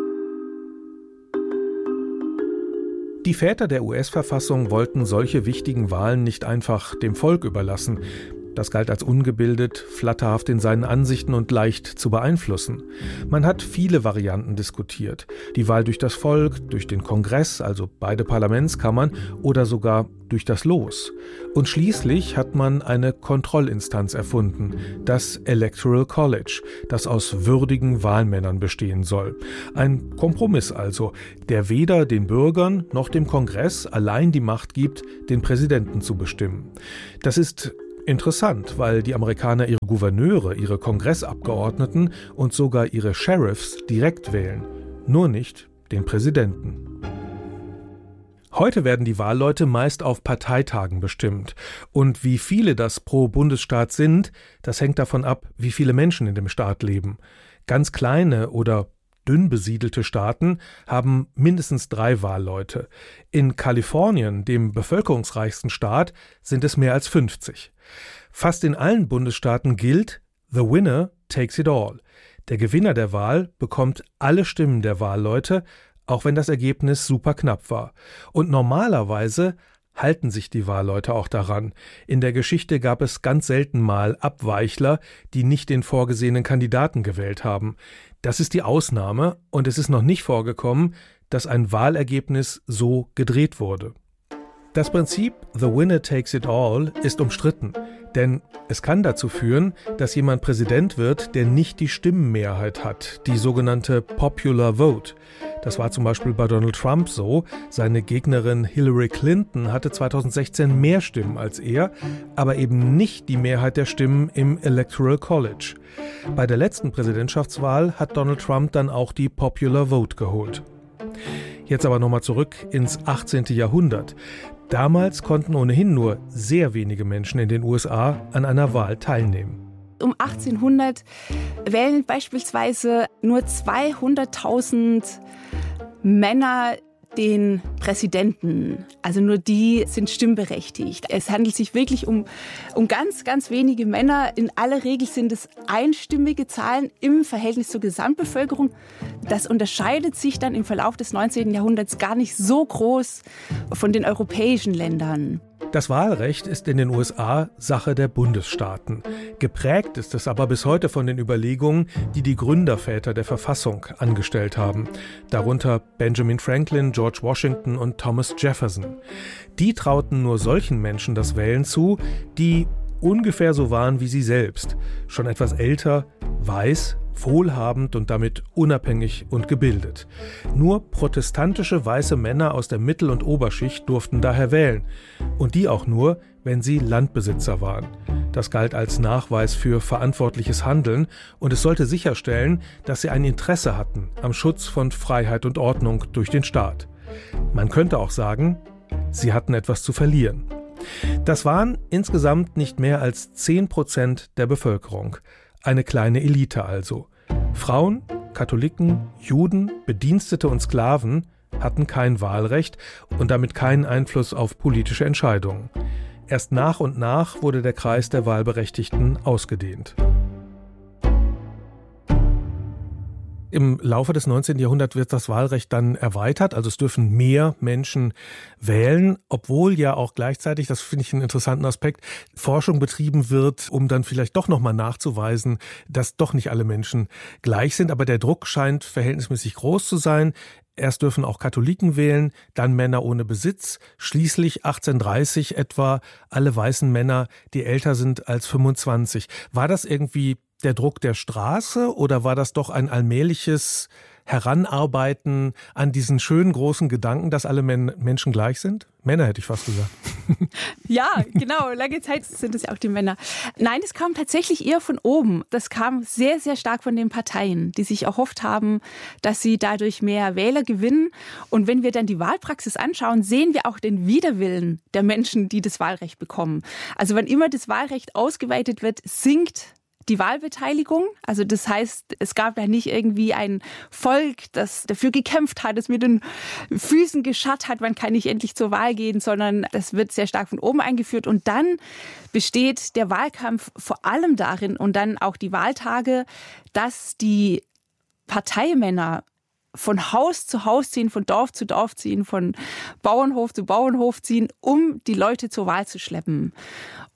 Die Väter der US-Verfassung wollten solche wichtigen Wahlen nicht einfach dem Volk überlassen. Das galt als ungebildet, flatterhaft in seinen Ansichten und leicht zu beeinflussen. Man hat viele Varianten diskutiert. Die Wahl durch das Volk, durch den Kongress, also beide Parlamentskammern, oder sogar durch das Los. Und schließlich hat man eine Kontrollinstanz erfunden, das Electoral College, das aus würdigen Wahlmännern bestehen soll. Ein Kompromiss also, der weder den Bürgern noch dem Kongress allein die Macht gibt, den Präsidenten zu bestimmen. Das ist interessant, weil die Amerikaner ihre Gouverneure, ihre Kongressabgeordneten und sogar ihre Sheriffs direkt wählen, nur nicht den Präsidenten. Heute werden die Wahlleute meist auf Parteitagen bestimmt. Und wie viele das pro Bundesstaat sind, das hängt davon ab, wie viele Menschen in dem Staat leben. Ganz kleine oder dünn besiedelte Staaten haben mindestens 3 Wahlleute. In Kalifornien, dem bevölkerungsreichsten Staat, sind es mehr als 50. Fast in allen Bundesstaaten gilt, the winner takes it all. Der Gewinner der Wahl bekommt alle Stimmen der Wahlleute, auch wenn das Ergebnis super knapp war. Und normalerweise halten sich die Wahlleute auch daran. In der Geschichte gab es ganz selten mal Abweichler, die nicht den vorgesehenen Kandidaten gewählt haben. Das ist die Ausnahme und es ist noch nicht vorgekommen, dass ein Wahlergebnis so gedreht wurde. Das Prinzip The Winner Takes It All ist umstritten, denn es kann dazu führen, dass jemand Präsident wird, der nicht die Stimmenmehrheit hat, die sogenannte Popular Vote. Das war zum Beispiel bei Donald Trump so. Seine Gegnerin Hillary Clinton hatte 2016 mehr Stimmen als er, aber eben nicht die Mehrheit der Stimmen im Electoral College. Bei der letzten Präsidentschaftswahl hat Donald Trump dann auch die Popular Vote geholt. Jetzt aber nochmal zurück ins 18. Jahrhundert. Damals konnten ohnehin nur sehr wenige Menschen in den USA an einer Wahl teilnehmen. Um 1800 wählen beispielsweise nur 200.000 Männer den Präsidenten. Also nur die sind stimmberechtigt. Es handelt sich wirklich um ganz, ganz wenige Männer. In aller Regel sind es einstimmige Zahlen im Verhältnis zur Gesamtbevölkerung. Das unterscheidet sich dann im Verlauf des 19. Jahrhunderts gar nicht so groß von den europäischen Ländern. Das Wahlrecht ist in den USA Sache der Bundesstaaten. Geprägt ist es aber bis heute von den Überlegungen, die die Gründerväter der Verfassung angestellt haben. Darunter Benjamin Franklin, George Washington und Thomas Jefferson. Die trauten nur solchen Menschen das Wählen zu, die ungefähr so waren wie sie selbst. Schon etwas älter, weiß, wohlhabend und damit unabhängig und gebildet. Nur protestantische weiße Männer aus der Mittel- und Oberschicht durften daher wählen. Und die auch nur, wenn sie Landbesitzer waren. Das galt als Nachweis für verantwortliches Handeln und es sollte sicherstellen, dass sie ein Interesse hatten am Schutz von Freiheit und Ordnung durch den Staat. Man könnte auch sagen, sie hatten etwas zu verlieren. Das waren insgesamt nicht mehr als 10% der Bevölkerung. Eine kleine Elite also. Frauen, Katholiken, Juden, Bedienstete und Sklaven hatten kein Wahlrecht und damit keinen Einfluss auf politische Entscheidungen. Erst nach und nach wurde der Kreis der Wahlberechtigten ausgedehnt. Im Laufe des 19. Jahrhunderts wird das Wahlrecht dann erweitert, also es dürfen mehr Menschen wählen, obwohl ja auch gleichzeitig, das finde ich einen interessanten Aspekt, Forschung betrieben wird, um dann vielleicht doch nochmal nachzuweisen, dass doch nicht alle Menschen gleich sind. Aber der Druck scheint verhältnismäßig groß zu sein. Erst dürfen auch Katholiken wählen, dann Männer ohne Besitz, schließlich 1830 etwa alle weißen Männer, die älter sind als 25. War das irgendwie der Druck der Straße oder war das doch ein allmähliches Heranarbeiten an diesen schönen großen Gedanken, dass alle Menschen gleich sind? Männer hätte ich fast gesagt. Ja, genau. Lange Zeit sind es ja auch die Männer. Nein, es kam tatsächlich eher von oben. Das kam sehr, sehr stark von den Parteien, die sich erhofft haben, dass sie dadurch mehr Wähler gewinnen. Und wenn wir dann die Wahlpraxis anschauen, sehen wir auch den Widerwillen der Menschen, die das Wahlrecht bekommen. Also wann immer das Wahlrecht ausgeweitet wird, sinkt die Wahlbeteiligung. Also das heißt, es gab da nicht irgendwie ein Volk, das dafür gekämpft hat, das mit den Füßen gescharrt hat, man kann nicht endlich zur Wahl gehen, sondern das wird sehr stark von oben eingeführt. Und dann besteht der Wahlkampf vor allem darin und dann auch die Wahltage, dass die Parteimänner von Haus zu Haus ziehen, von Dorf zu Dorf ziehen, von Bauernhof zu Bauernhof ziehen, um die Leute zur Wahl zu schleppen.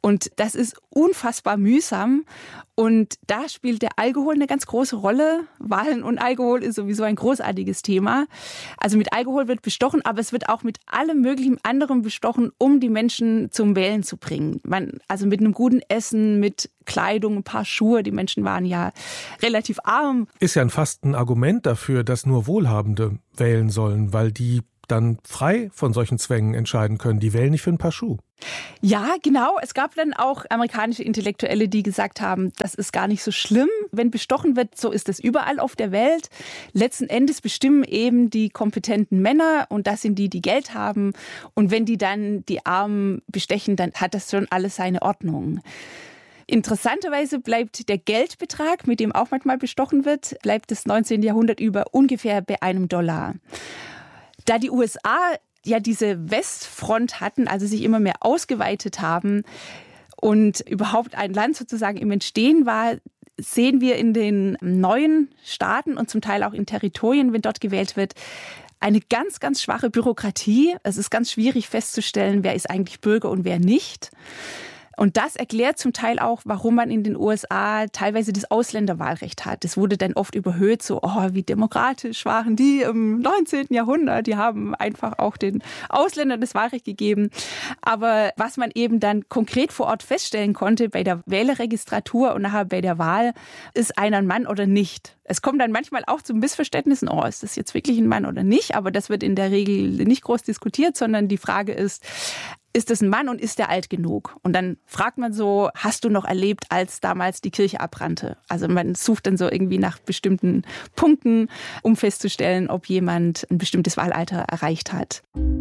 Und das ist unfassbar mühsam. Und da spielt der Alkohol eine ganz große Rolle. Wahlen und Alkohol ist sowieso ein großartiges Thema. Also mit Alkohol wird bestochen, aber es wird auch mit allem möglichen anderen bestochen, um die Menschen zum Wählen zu bringen. Also mit einem guten Essen, mit Kleidung, ein paar Schuhe. Die Menschen waren ja relativ arm. Ist ja fast ein Argument dafür, dass nur Wohlhabende wählen sollen, weil die dann frei von solchen Zwängen entscheiden können. Die wählen nicht für ein paar Schuhe. Ja, genau. Es gab dann auch amerikanische Intellektuelle, die gesagt haben, das ist gar nicht so schlimm, wenn bestochen wird. So ist es überall auf der Welt. Letzten Endes bestimmen eben die kompetenten Männer und das sind die, die Geld haben. Und wenn die dann die Armen bestechen, dann hat das schon alles seine Ordnung. Interessanterweise bleibt der Geldbetrag, mit dem auch manchmal bestochen wird, bleibt das 19. Jahrhundert über ungefähr bei $1. Da die USA ja diese Westfront hatten, also sich immer mehr ausgeweitet haben und überhaupt ein Land sozusagen im Entstehen war, sehen wir in den neuen Staaten und zum Teil auch in Territorien, wenn dort gewählt wird, eine ganz, ganz schwache Bürokratie. Es ist ganz schwierig festzustellen, wer ist eigentlich Bürger und wer nicht. Und das erklärt zum Teil auch, warum man in den USA teilweise das Ausländerwahlrecht hat. Das wurde dann oft überhöht, so, wie demokratisch waren die im 19. Jahrhundert. Die haben einfach auch den Ausländern das Wahlrecht gegeben. Aber was man eben dann konkret vor Ort feststellen konnte bei der Wählerregistratur und nachher bei der Wahl, ist einer ein Mann oder nicht. Es kommt dann manchmal auch zu Missverständnissen, ist das jetzt wirklich ein Mann oder nicht? Aber das wird in der Regel nicht groß diskutiert, sondern die Frage ist das ein Mann und ist der alt genug? Und dann fragt man so, hast du noch erlebt, als damals die Kirche abbrannte? Also man sucht dann so irgendwie nach bestimmten Punkten, um festzustellen, ob jemand ein bestimmtes Wahlalter erreicht hat.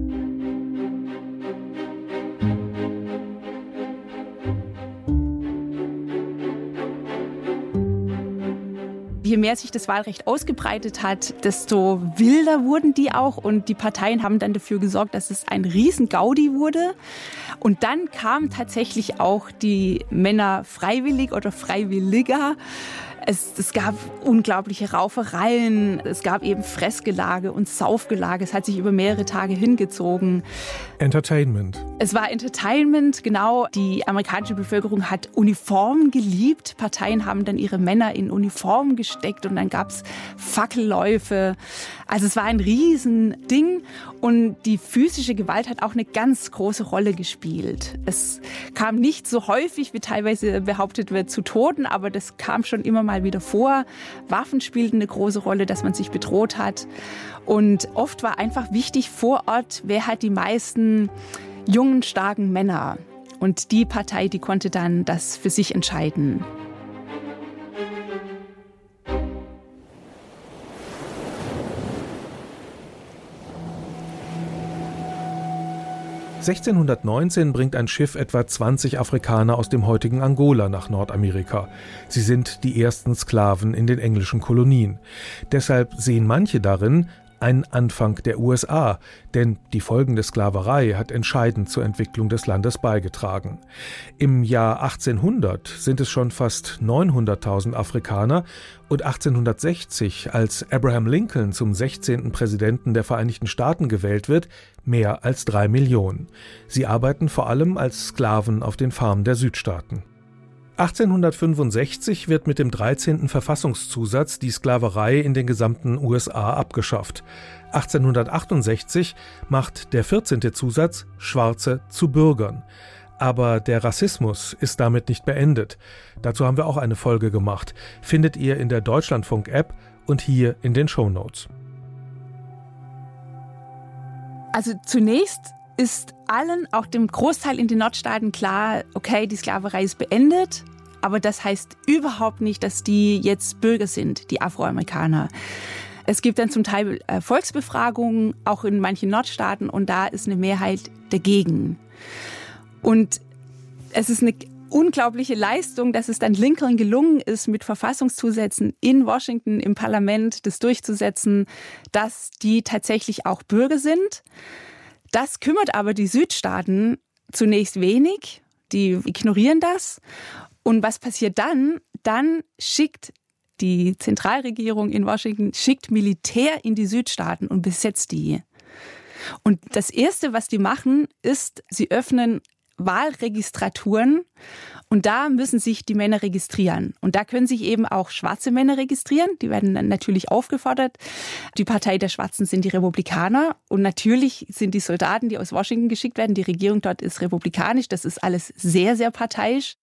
Je mehr sich das Wahlrecht ausgebreitet hat, desto wilder wurden die auch. Und die Parteien haben dann dafür gesorgt, dass es ein Riesen-Gaudi wurde. Und dann kamen tatsächlich auch die Männer freiwillig oder freiwilliger. Es gab unglaubliche Raufereien, es gab eben Fressgelage und Saufgelage. Es hat sich über mehrere Tage hingezogen. Entertainment. Es war Entertainment, genau. Die amerikanische Bevölkerung hat Uniformen geliebt. Parteien haben dann ihre Männer in Uniformen gesteckt und dann gab es Fackelläufe. Also es war ein Riesending und die physische Gewalt hat auch eine ganz große Rolle gespielt. Es kam nicht so häufig, wie teilweise behauptet wird, zu Toten, aber das kam schon immer mal wieder vor. Waffen spielten eine große Rolle, dass man sich bedroht hat. Und oft war einfach wichtig vor Ort, wer hat die meisten jungen, starken Männer. Und die Partei, die konnte dann das für sich entscheiden. (1619) bringt ein Schiff etwa 20 Afrikaner aus dem heutigen Angola nach Nordamerika. Sie sind die ersten Sklaven in den englischen Kolonien. Deshalb sehen manche darin einen Anfang der USA, denn die folgende Sklaverei hat entscheidend zur Entwicklung des Landes beigetragen. Im Jahr 1800 sind es schon fast 900.000 Afrikaner und 1860, als Abraham Lincoln zum 16. Präsidenten der Vereinigten Staaten gewählt wird, mehr als 3 Millionen. Sie arbeiten vor allem als Sklaven auf den Farmen der Südstaaten. 1865 wird mit dem 13. Verfassungszusatz die Sklaverei in den gesamten USA abgeschafft. 1868 macht der 14. Zusatz Schwarze zu Bürgern. Aber der Rassismus ist damit nicht beendet. Dazu haben wir auch eine Folge gemacht. Findet ihr in der Deutschlandfunk-App und hier in den Shownotes. Also zunächst ist allen, auch dem Großteil in den Nordstaaten klar, okay, die Sklaverei ist beendet, aber das heißt überhaupt nicht, dass die jetzt Bürger sind, die Afroamerikaner. Es gibt dann zum Teil Volksbefragungen, auch in manchen Nordstaaten, und da ist eine Mehrheit dagegen. Und es ist eine unglaubliche Leistung, dass es dann Lincoln gelungen ist, mit Verfassungszusätzen in Washington im Parlament das durchzusetzen, dass die tatsächlich auch Bürger sind. Das kümmert aber die Südstaaten zunächst wenig. Die ignorieren das. Und was passiert dann? Dann schickt die Zentralregierung in Washington Militär in die Südstaaten und besetzt die. Und das Erste, was die machen, ist, sie öffnen Wahlregistraturen und da müssen sich die Männer registrieren. Und da können sich eben auch schwarze Männer registrieren. Die werden dann natürlich aufgefordert. Die Partei der Schwarzen sind die Republikaner. Und natürlich sind die Soldaten, die aus Washington geschickt werden, die Regierung dort ist republikanisch. Das ist alles sehr, sehr parteiisch.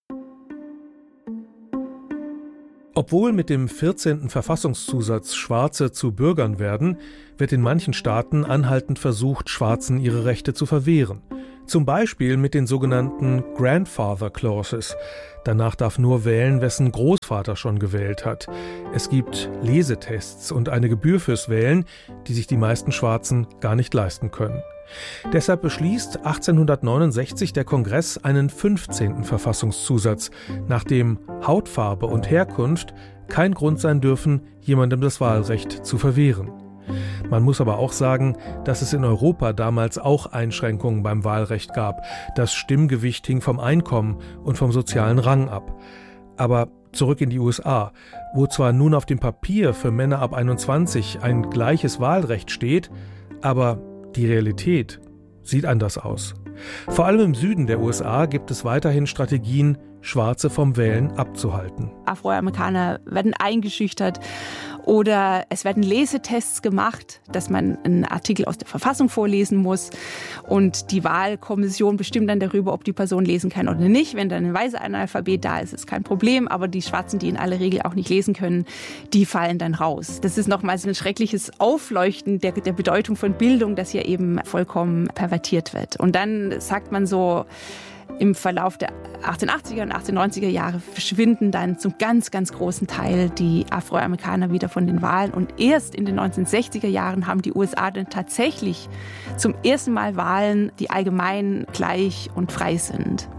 Obwohl mit dem 14. Verfassungszusatz Schwarze zu Bürgern werden, wird in manchen Staaten anhaltend versucht, Schwarzen ihre Rechte zu verwehren. Zum Beispiel mit den sogenannten Grandfather Clauses. Danach darf nur wählen, wessen Großvater schon gewählt hat. Es gibt Lesetests und eine Gebühr fürs Wählen, die sich die meisten Schwarzen gar nicht leisten können. Deshalb beschließt 1869 der Kongress einen 15. Verfassungszusatz, nach dem Hautfarbe und Herkunft kein Grund sein dürfen, jemandem das Wahlrecht zu verwehren. Man muss aber auch sagen, dass es in Europa damals auch Einschränkungen beim Wahlrecht gab. Das Stimmgewicht hing vom Einkommen und vom sozialen Rang ab. Aber zurück in die USA, wo zwar nun auf dem Papier für Männer ab 21 ein gleiches Wahlrecht steht, aber die Realität sieht anders aus. Vor allem im Süden der USA gibt es weiterhin Strategien, Schwarze vom Wählen abzuhalten. Afroamerikaner werden eingeschüchtert oder es werden Lesetests gemacht, dass man einen Artikel aus der Verfassung vorlesen muss und die Wahlkommission bestimmt dann darüber, ob die Person lesen kann oder nicht. Wenn dann ein weißer Analphabet da ist, ist kein Problem, aber die Schwarzen, die in aller Regel auch nicht lesen können, die fallen dann raus. Das ist nochmals ein schreckliches Aufleuchten der Bedeutung von Bildung, das hier eben vollkommen pervertiert wird. Und dann sagt man so, im Verlauf der 1880er und 1890er Jahre verschwinden dann zum ganz, ganz großen Teil die Afroamerikaner wieder von den Wahlen. Und erst in den 1960er Jahren haben die USA dann tatsächlich zum ersten Mal Wahlen, die allgemein gleich und frei sind.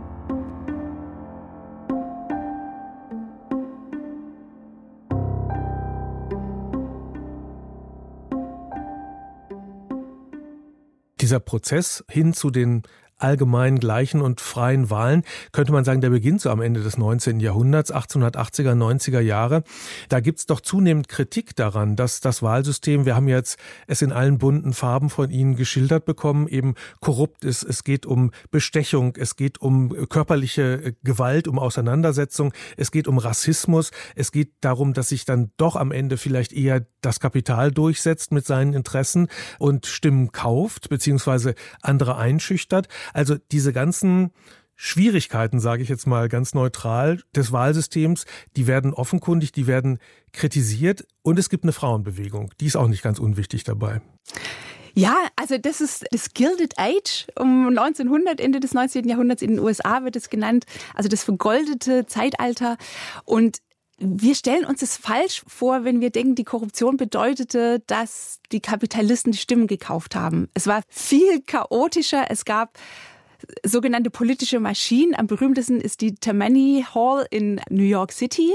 Dieser Prozess hin zu den allgemein gleichen und freien Wahlen, könnte man sagen, der beginnt so am Ende des 19. Jahrhunderts, 1880er, 90er Jahre. Da gibt's doch zunehmend Kritik daran, dass das Wahlsystem, wir haben jetzt es in allen bunten Farben von Ihnen geschildert bekommen, eben korrupt ist. Es geht um Bestechung, es geht um körperliche Gewalt, um Auseinandersetzung, es geht um Rassismus, es geht darum, dass sich dann doch am Ende vielleicht eher das Kapital durchsetzt mit seinen Interessen und Stimmen kauft, beziehungsweise andere einschüchtert. Also diese ganzen Schwierigkeiten, sage ich jetzt mal ganz neutral, des Wahlsystems, die werden offenkundig, die werden kritisiert und es gibt eine Frauenbewegung, die ist auch nicht ganz unwichtig dabei. Ja, also das ist das Gilded Age um 1900, Ende des 19. Jahrhunderts in den USA wird es genannt, also das vergoldete Zeitalter und wir stellen uns das falsch vor, wenn wir denken, die Korruption bedeutete, dass die Kapitalisten die Stimmen gekauft haben. Es war viel chaotischer. Es gab sogenannte politische Maschinen. Am berühmtesten ist die Tammany Hall in New York City.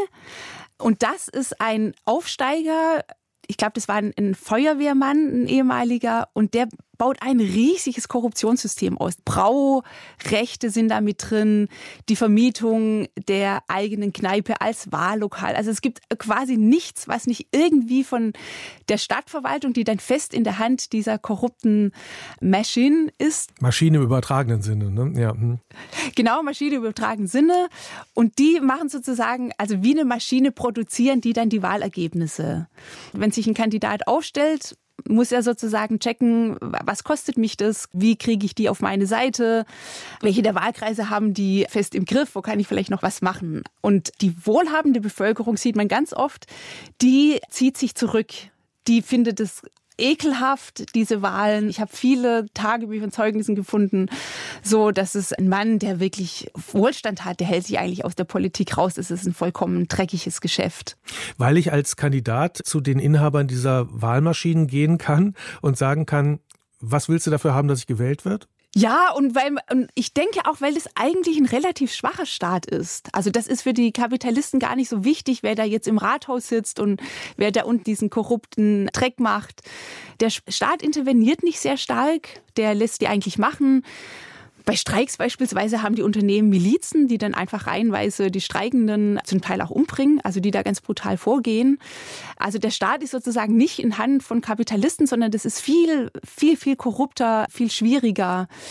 Und das ist ein Aufsteiger, ich glaube, das war ein Feuerwehrmann, ein ehemaliger, und der baut ein riesiges Korruptionssystem aus. Braurechte sind da mit drin, die Vermietung der eigenen Kneipe als Wahllokal. Also es gibt quasi nichts, was nicht irgendwie von der Stadtverwaltung, die dann fest in der Hand dieser korrupten Maschine ist. Maschine im übertragenen Sinne, ne? Ja. Genau, Maschine im übertragenen Sinne. Und die machen sozusagen, also wie eine Maschine produzieren die dann die Wahlergebnisse. Wenn sich ein Kandidat aufstellt, muss er sozusagen checken, was kostet mich das, wie kriege ich die auf meine Seite, welche der Wahlkreise haben die fest im Griff, wo kann ich vielleicht noch was machen. Und die wohlhabende Bevölkerung sieht man ganz oft, die zieht sich zurück, die findet es ekelhaft, diese Wahlen. Ich habe viele Tagebücher und Zeugnissen gefunden, so dass es ein Mann, der wirklich Wohlstand hat, der hält sich eigentlich aus der Politik raus. Es ist ein vollkommen dreckiges Geschäft. Weil ich als Kandidat zu den Inhabern dieser Wahlmaschinen gehen kann und sagen kann, was willst du dafür haben, dass ich gewählt wird? Ja, und ich denke auch, weil das eigentlich ein relativ schwacher Staat ist. Also das ist für die Kapitalisten gar nicht so wichtig, wer da jetzt im Rathaus sitzt und wer da unten diesen korrupten Dreck macht. Der Staat interveniert nicht sehr stark, der lässt die eigentlich machen. Bei Streiks beispielsweise haben die Unternehmen Milizen, die dann einfach reihenweise die Streikenden zum Teil auch umbringen, also die da ganz brutal vorgehen. Also der Staat ist sozusagen nicht in Hand von Kapitalisten, sondern das ist viel, viel, viel korrupter, viel schwieriger.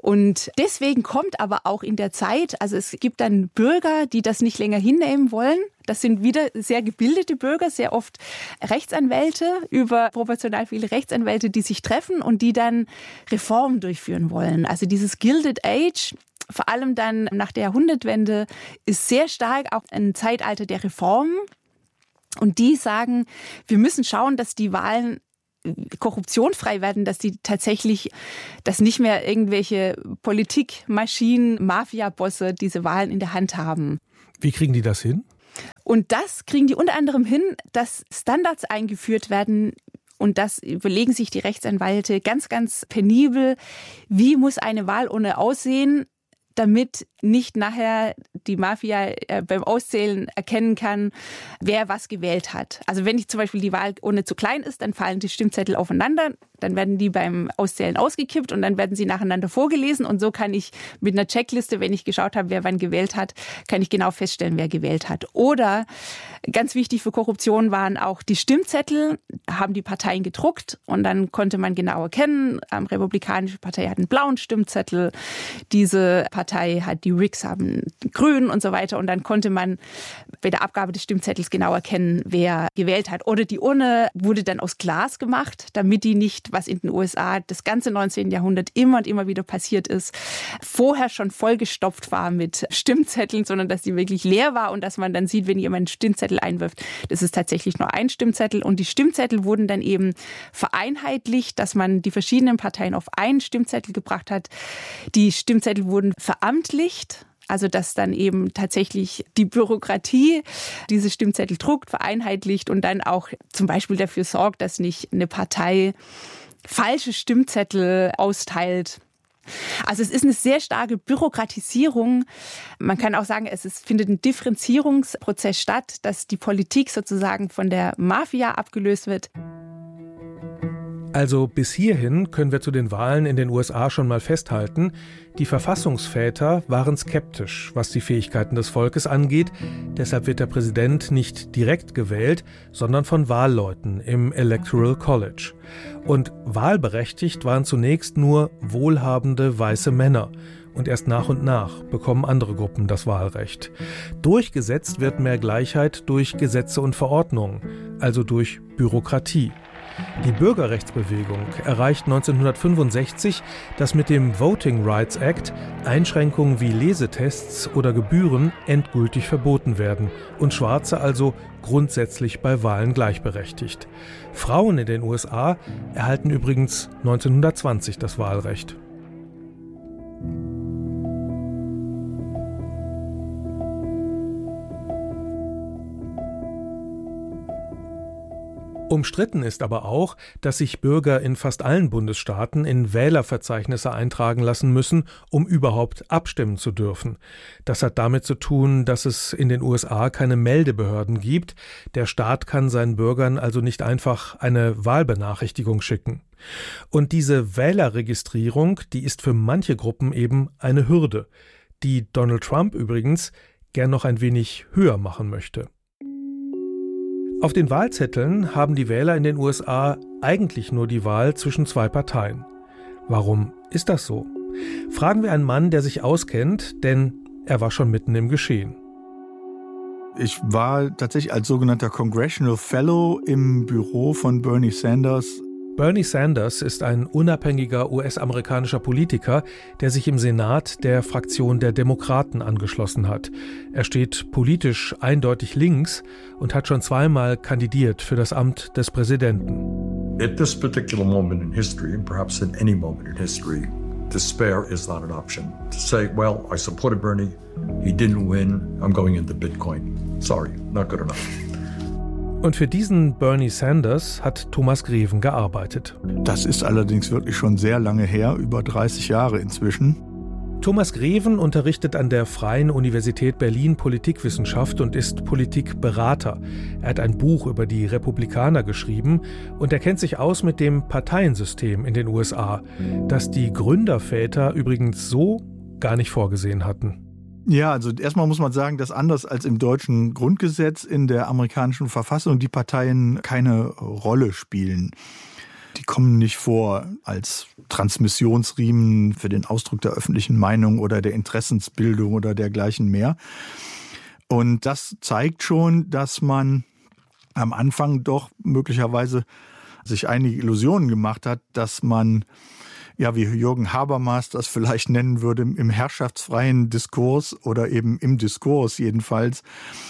Und deswegen kommt aber auch in der Zeit, also es gibt dann Bürger, die das nicht länger hinnehmen wollen. Das sind wieder sehr gebildete Bürger, sehr oft Rechtsanwälte, überproportional viele Rechtsanwälte, die sich treffen und die dann Reformen durchführen wollen. Also dieses Gilded Age, vor allem dann nach der Jahrhundertwende, ist sehr stark auch ein Zeitalter der Reformen. Und die sagen, wir müssen schauen, dass die Wahlen korruptionfrei werden, dass nicht mehr irgendwelche Politikmaschinen, Mafia-Bosse diese Wahlen in der Hand haben. Wie kriegen die das hin? Und das kriegen die unter anderem hin, dass Standards eingeführt werden. Und das überlegen sich die Rechtsanwälte ganz, ganz penibel. Wie muss eine Wahlurne aussehen, damit nicht nachher die Mafia beim Auszählen erkennen kann, wer was gewählt hat. Also wenn zum Beispiel die Wahlurne zu klein ist, dann fallen die Stimmzettel aufeinander, dann werden die beim Auszählen ausgekippt und dann werden sie nacheinander vorgelesen. Und so kann ich mit einer Checkliste, wenn ich geschaut habe, wer wann gewählt hat, kann ich genau feststellen, wer gewählt hat. Oder ganz wichtig für Korruption waren auch die Stimmzettel, haben die Parteien gedruckt und dann konnte man genau erkennen, Republikanische Partei hat einen blauen Stimmzettel, diese Partei hat die Whigs haben grün und so weiter. Und dann konnte man bei der Abgabe des Stimmzettels genau erkennen, wer gewählt hat. Oder die Urne wurde dann aus Glas gemacht, damit die nicht, was in den USA das ganze 19. Jahrhundert immer und immer wieder passiert ist, vorher schon vollgestopft war mit Stimmzetteln, sondern dass die wirklich leer war und dass man dann sieht, wenn jemand einen Stimmzettel einwirft, das ist tatsächlich nur ein Stimmzettel. Und die Stimmzettel wurden dann eben vereinheitlicht, dass man die verschiedenen Parteien auf einen Stimmzettel gebracht hat. Die Stimmzettel wurden veramtlicht. Also dass dann eben tatsächlich die Bürokratie diese Stimmzettel druckt, vereinheitlicht und dann auch zum Beispiel dafür sorgt, dass nicht eine Partei falsche Stimmzettel austeilt. Also es ist eine sehr starke Bürokratisierung. Man kann auch sagen, findet ein Differenzierungsprozess statt, dass die Politik sozusagen von der Mafia abgelöst wird. Also bis hierhin können wir zu den Wahlen in den USA schon mal festhalten, die Verfassungsväter waren skeptisch, was die Fähigkeiten des Volkes angeht. Deshalb wird der Präsident nicht direkt gewählt, sondern von Wahlleuten im Electoral College. Und wahlberechtigt waren zunächst nur wohlhabende weiße Männer. Und erst nach und nach bekommen andere Gruppen das Wahlrecht. Durchgesetzt wird mehr Gleichheit durch Gesetze und Verordnungen, also durch Bürokratie. Die Bürgerrechtsbewegung erreicht 1965, dass mit dem Voting Rights Act Einschränkungen wie Lesetests oder Gebühren endgültig verboten werden und Schwarze also grundsätzlich bei Wahlen gleichberechtigt. Frauen in den USA erhalten übrigens 1920 das Wahlrecht. Umstritten ist aber auch, dass sich Bürger in fast allen Bundesstaaten in Wählerverzeichnisse eintragen lassen müssen, um überhaupt abstimmen zu dürfen. Das hat damit zu tun, dass es in den USA keine Meldebehörden gibt. Der Staat kann seinen Bürgern also nicht einfach eine Wahlbenachrichtigung schicken. Und diese Wählerregistrierung, die ist für manche Gruppen eben eine Hürde, die Donald Trump übrigens gern noch ein wenig höher machen möchte. Auf den Wahlzetteln haben die Wähler in den USA eigentlich nur die Wahl zwischen zwei Parteien. Warum ist das so? Fragen wir einen Mann, der sich auskennt, denn er war schon mitten im Geschehen. Ich war tatsächlich als sogenannter Congressional Fellow im Büro von Bernie Sanders. Bernie Sanders ist ein unabhängiger US-amerikanischer Politiker, der sich im Senat der Fraktion der Demokraten angeschlossen hat. Er steht politisch eindeutig links und hat schon zweimal kandidiert für das Amt des Präsidenten. At this particular moment in history, and perhaps in any moment in history, despair is not an option. To say, well, I supported Bernie, he didn't win, I'm going into Bitcoin. Sorry, not good enough. Und für diesen Bernie Sanders hat Thomas Greven gearbeitet. Das ist allerdings wirklich schon sehr lange her, über 30 Jahre inzwischen. Thomas Greven unterrichtet an der Freien Universität Berlin Politikwissenschaft und ist Politikberater. Er hat ein Buch über die Republikaner geschrieben und er kennt sich aus mit dem Parteiensystem in den USA, das die Gründerväter übrigens so gar nicht vorgesehen hatten. Ja, also erstmal muss man sagen, dass anders als im deutschen Grundgesetz in der amerikanischen Verfassung die Parteien keine Rolle spielen. Die kommen nicht vor als Transmissionsriemen für den Ausdruck der öffentlichen Meinung oder der Interessensbildung oder dergleichen mehr. Und das zeigt schon, dass man am Anfang doch möglicherweise sich einige Illusionen gemacht hat, dass man, ja, wie Jürgen Habermas das vielleicht nennen würde, im herrschaftsfreien Diskurs oder eben im Diskurs jedenfalls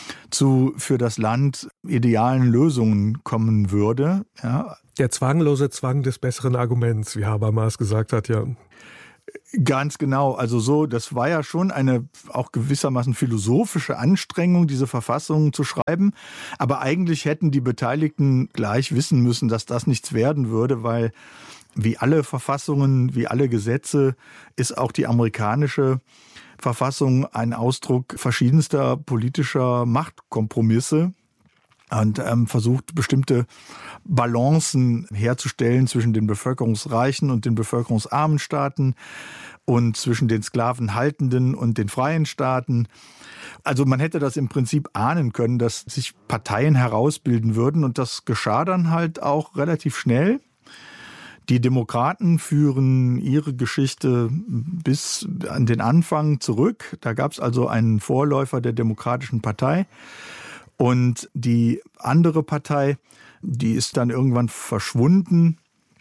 zu für das Land idealen Lösungen kommen würde. Ja. Der zwanglose Zwang des besseren Arguments, wie Habermas gesagt hat, ja. Ganz genau. Also so, das war ja schon eine auch gewissermaßen philosophische Anstrengung, diese Verfassung zu schreiben. Aber eigentlich hätten die Beteiligten gleich wissen müssen, dass das nichts werden würde, weil wie alle Verfassungen, wie alle Gesetze ist auch die amerikanische Verfassung ein Ausdruck verschiedenster politischer Machtkompromisse und versucht, bestimmte Balancen herzustellen zwischen den bevölkerungsreichen und den bevölkerungsarmen Staaten und zwischen den sklavenhaltenden und den freien Staaten. Also man hätte das im Prinzip ahnen können, dass sich Parteien herausbilden würden, und das geschah dann halt auch relativ schnell. Die Demokraten führen ihre Geschichte bis an den Anfang zurück. Da gab es also einen Vorläufer der Demokratischen Partei. Und die andere Partei, die ist dann irgendwann verschwunden.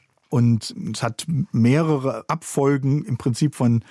Und es hat mehrere Abfolgen im Prinzip von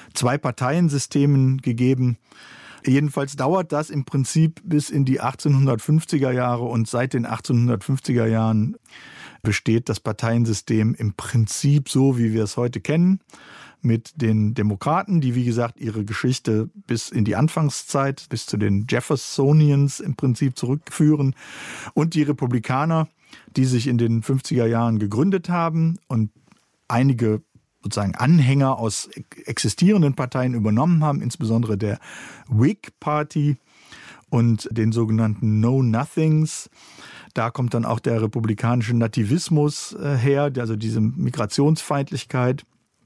2-Parteiensystemen gegeben. Jedenfalls dauert das im Prinzip bis in die 1850er Jahre. Und seit den 1850er Jahren besteht das Parteiensystem im Prinzip so, wie wir es heute kennen, mit den Demokraten, die, wie gesagt, ihre Geschichte bis in die Anfangszeit, bis zu den Jeffersonians im Prinzip zurückführen, und die Republikaner, die sich in den 50er Jahren gegründet haben und einige sozusagen Anhänger aus existierenden Parteien übernommen haben, insbesondere der Whig Party und den sogenannten Know-Nothings. Da kommt dann auch der republikanische Nativismus her, also diese Migrationsfeindlichkeit.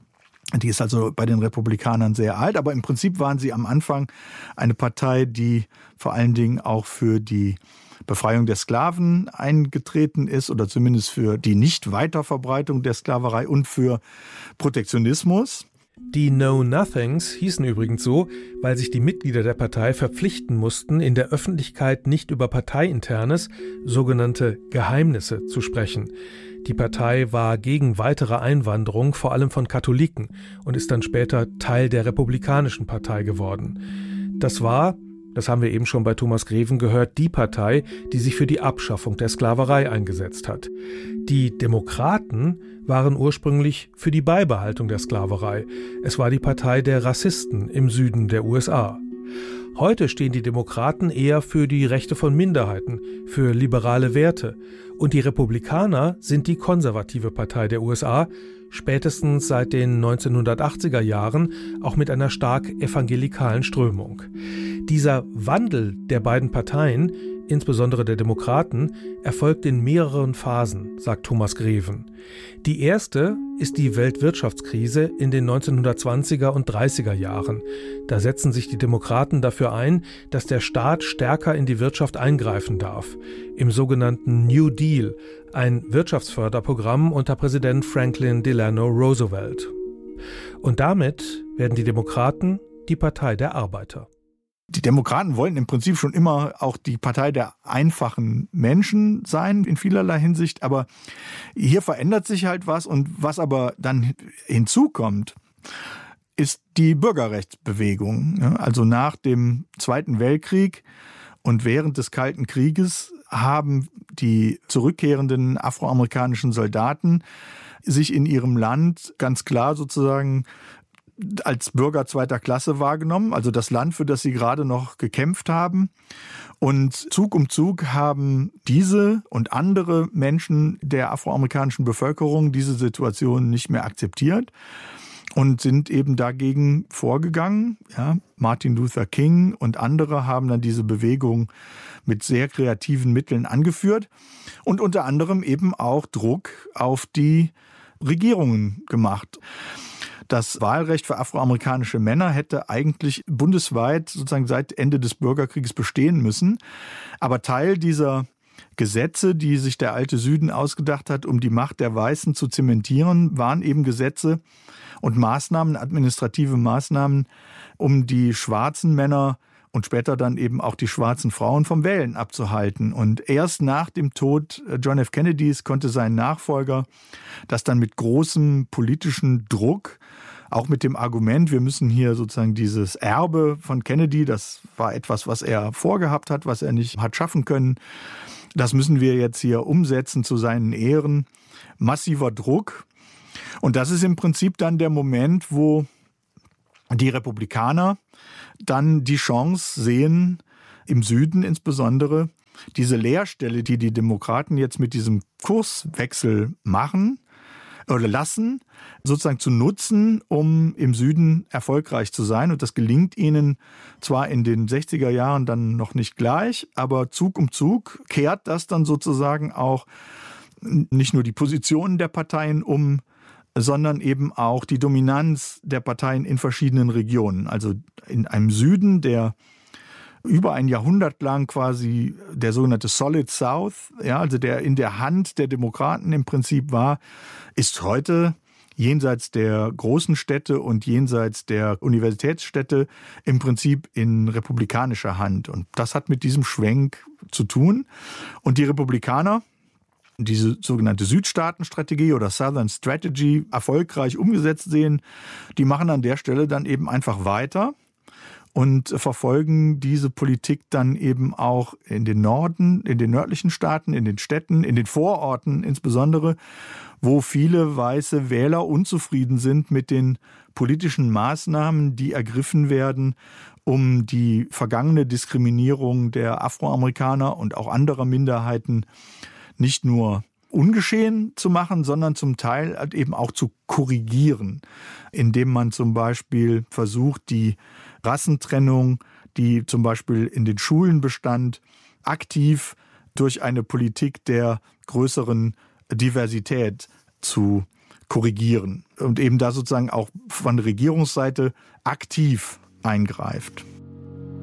Die ist also bei den Republikanern sehr alt, aber im Prinzip waren sie am Anfang eine Partei, die vor allen Dingen auch für die Befreiung der Sklaven eingetreten ist oder zumindest für die Nicht-Weiterverbreitung der Sklaverei und für Protektionismus. Die Know-Nothings hießen übrigens so, weil sich die Mitglieder der Partei verpflichten mussten, in der Öffentlichkeit nicht über Parteiinternes, sogenannte Geheimnisse, zu sprechen. Die Partei war gegen weitere Einwanderung, vor allem von Katholiken, und ist dann später Teil der Republikanischen Partei geworden. Das war, das haben wir eben schon bei Thomas Greven gehört, die Partei, die sich für die Abschaffung der Sklaverei eingesetzt hat. Die Demokraten waren ursprünglich für die Beibehaltung der Sklaverei. Es war die Partei der Rassisten im Süden der USA. Heute stehen die Demokraten eher für die Rechte von Minderheiten, für liberale Werte. Und die Republikaner sind die konservative Partei der USA, spätestens seit den 1980er Jahren auch mit einer stark evangelikalen Strömung. Dieser Wandel der beiden Parteien, insbesondere der Demokraten, erfolgt in mehreren Phasen, sagt Thomas Greven. Die erste ist die Weltwirtschaftskrise in den 1920er und 30er Jahren. Da setzen sich die Demokraten dafür ein, dass der Staat stärker in die Wirtschaft eingreifen darf. Im sogenannten New Deal, ein Wirtschaftsförderprogramm unter Präsident Franklin Delano Roosevelt. Und damit werden die Demokraten die Partei der Arbeiter. Die Demokraten wollten im Prinzip schon immer auch die Partei der einfachen Menschen sein, in vielerlei Hinsicht. Aber hier verändert sich halt was. Und was aber dann hinzukommt, ist die Bürgerrechtsbewegung. Also nach dem Zweiten Weltkrieg und während des Kalten Krieges haben die zurückkehrenden afroamerikanischen Soldaten sich in ihrem Land ganz klar sozusagen als Bürger zweiter Klasse wahrgenommen, also das Land, für das sie gerade noch gekämpft haben. Und Zug um Zug haben diese und andere Menschen der afroamerikanischen Bevölkerung diese Situation nicht mehr akzeptiert und sind eben dagegen vorgegangen. Ja, Martin Luther King und andere haben dann diese Bewegung mit sehr kreativen Mitteln angeführt und unter anderem eben auch Druck auf die Regierungen gemacht. Das Wahlrecht für afroamerikanische Männer hätte eigentlich bundesweit sozusagen seit Ende des Bürgerkrieges bestehen müssen. Aber Teil dieser Gesetze, die sich der alte Süden ausgedacht hat, um die Macht der Weißen zu zementieren, waren eben Gesetze und Maßnahmen, administrative Maßnahmen, um die schwarzen Männer und später dann eben auch die schwarzen Frauen vom Wählen abzuhalten. Und erst nach dem Tod John F. Kennedys konnte sein Nachfolger das dann mit großem politischen Druck, auch mit dem Argument, wir müssen hier sozusagen dieses Erbe von Kennedy, das war etwas, was er vorgehabt hat, was er nicht hat schaffen können, das müssen wir jetzt hier umsetzen zu seinen Ehren. Massiver Druck. Und das ist im Prinzip dann der Moment, wo die Republikaner dann die Chance sehen, im Süden insbesondere, diese Leerstelle, die die Demokraten jetzt mit diesem Kurswechsel machen oder lassen, sozusagen zu nutzen, um im Süden erfolgreich zu sein. Und das gelingt ihnen zwar in den 60er Jahren dann noch nicht gleich, aber Zug um Zug kehrt das dann sozusagen auch nicht nur die Positionen der Parteien um, sondern eben auch die Dominanz der Parteien in verschiedenen Regionen. Also in einem Süden, der über ein Jahrhundert lang quasi der sogenannte Solid South, ja, also der in der Hand der Demokraten im Prinzip war, ist heute jenseits der großen Städte und jenseits der Universitätsstädte im Prinzip in republikanischer Hand. Und das hat mit diesem Schwenk zu tun. Und die Republikaner, diese sogenannte Südstaatenstrategie oder Southern Strategy erfolgreich umgesetzt sehen, die machen an der Stelle dann eben einfach weiter und verfolgen diese Politik dann eben auch in den Norden, in den nördlichen Staaten, in den Städten, in den Vororten insbesondere, wo viele weiße Wähler unzufrieden sind mit den politischen Maßnahmen, die ergriffen werden, um die vergangene Diskriminierung der Afroamerikaner und auch anderer Minderheiten nicht nur ungeschehen zu machen, sondern zum Teil eben auch zu korrigieren, indem man zum Beispiel versucht, die Rassentrennung, die zum Beispiel in den Schulen bestand, aktiv durch eine Politik der größeren Diversität zu korrigieren und eben da sozusagen auch von Regierungsseite aktiv eingreift.